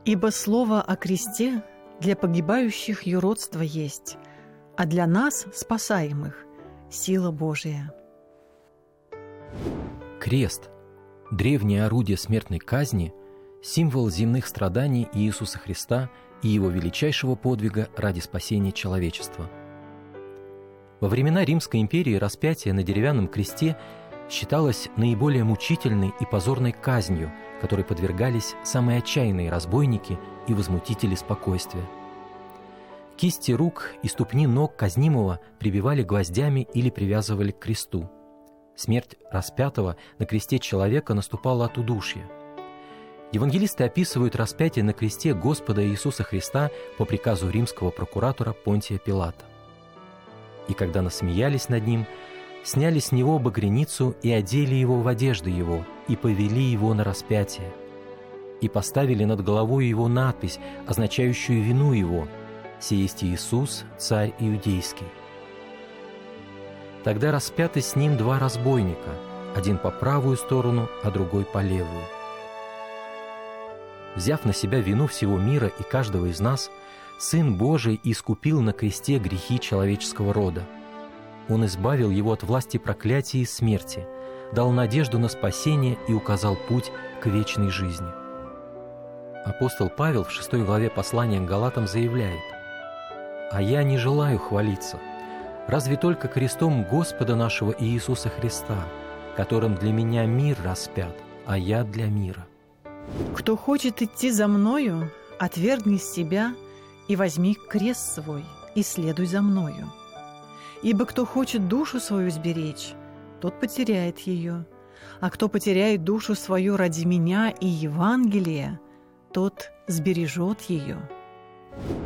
Ибо слово о кресте для погибающих юродство есть, а для нас, спасаемых, сила Божия. Крест – древнее орудие смертной казни, символ земных страданий Иисуса Христа и Его величайшего подвига ради спасения человечества. Во времена Римской империи распятие на деревянном кресте считалось наиболее мучительной и позорной казнью, которой подвергались самые отчаянные разбойники и возмутители спокойствия. Кисти рук и ступни ног казнимого прибивали гвоздями или привязывали к кресту. Смерть распятого на кресте человека наступала от удушья. Евангелисты описывают распятие на кресте Господа Иисуса Христа по приказу римского прокуратора Понтия Пилата. «И когда насмеялись над ним, сняли с него багряницу и одели его в одежды его, и повели его на распятие, и поставили над головой его надпись, означающую вину его: «Сей есть Иисус, царь иудейский». Тогда распяты с ним два разбойника, один по правую сторону, а другой по левую. Взяв на себя вину всего мира и каждого из нас, Сын Божий искупил на кресте грехи человеческого рода. Он избавил его от власти проклятия и смерти, дал надежду на спасение и указал путь к вечной жизни. Апостол Павел в 6 главе послания к Галатам заявляет: «А я не желаю хвалиться, разве только крестом Господа нашего Иисуса Христа, которым для меня мир распят, а я для мира». «Кто хочет идти за Мною, отвергни себя и возьми крест свой, и следуй за Мною. Ибо кто хочет душу свою сберечь, тот потеряет ее, а кто потеряет душу свою ради Меня и Евангелия, тот сбережет ее».